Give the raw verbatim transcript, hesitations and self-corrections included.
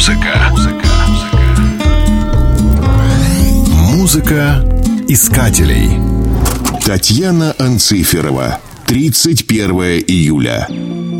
Музыка. Музыка. Музыка искателей. Татьяна Анциферова. тридцать первое июля.